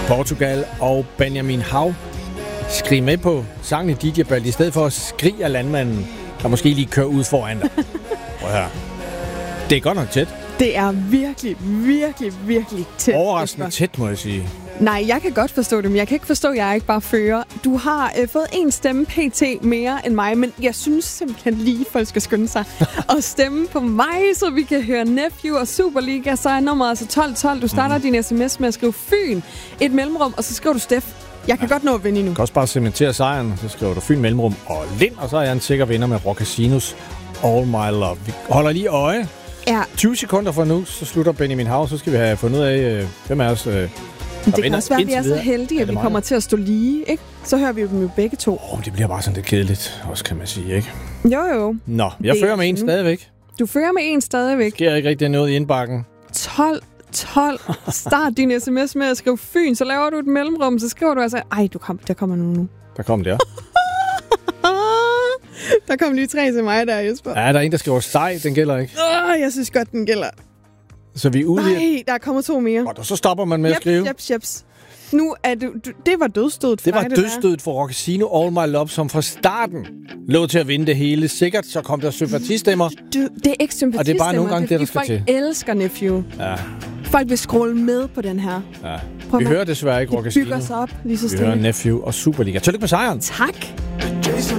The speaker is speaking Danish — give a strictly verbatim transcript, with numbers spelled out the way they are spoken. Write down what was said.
Portugal og Benjamin Hav. Skrig med på sangen i D J-balt, i stedet for at skrige af landmanden, der måske lige kører ud foran dig. Prøv her. Det er godt nok tæt. Det er virkelig, virkelig, virkelig tæt. Overraskende tæt, må jeg sige. Nej, jeg kan godt forstå det, men jeg kan ikke forstå, at jeg ikke bare fører. Du har øh, fået en stemme pt. Mere end mig, men jeg synes simpelthen lige, folk skal skynde sig og stemme på mig, så vi kan høre Nephew og Superliga. Så er nummeret altså tolv tolv. Du starter mm. din sms med at skrive Fyn, et mellemrum, og så skriver du Steff. Jeg kan ja. godt nå at vinde endnu. Du kan også bare cementere sejren, så skriver du Fyn, mellemrum og Lind, og så er jeg en sikker vinder med Roccasinos All My Love. Vi holder lige øje. Ja. tyve sekunder fra nu, så slutter Benjamin Hav, så skal vi have fundet ud af, hvem er os... Øh, det kan også være, at vi er så heldige, at vi kommer til at stå lige, ikke? Så hører vi dem jo begge to. Åh, oh, det bliver bare sådan lidt kedeligt, også kan man sige, ikke? Jo, jo. Nå, jeg det fører med en stadigvæk. Du fører med en stadigvæk. Sker ikke rigtig noget i indbakken. tolv tolv. Start din sms med at skrive Fyn, så laver du et mellemrum, så skriver du altså... Ej, du kom, der kommer nu nu. Der kom det, ja. Der kom lige tre til mig der, Jesper. Ja, der er en, der skriver steg, den gælder ikke. Åh, jeg synes godt, den gælder. Så vi er ude. Nej, der kommer to mere. Og så stopper man med jeps, at skrive. Jeps, jeps. Nu er du, du, det var dødstødet for Det var dig, dødstødet for Roccasino All My Love, som fra starten lå til at vinde det hele. Sikkert, så kom der sympatistemmer. Du, det er ikke sympatistemmer. Og det er bare nogle gange det, der skal til. Folk elsker Nephew. Ja. Folk vil scrolle med på den her. Ja. Vi hører desværre ikke Roccasino. Det bygger sig op lige så stille. Vi hører Nephew og Superliga. Tillykke med sejren. Tak.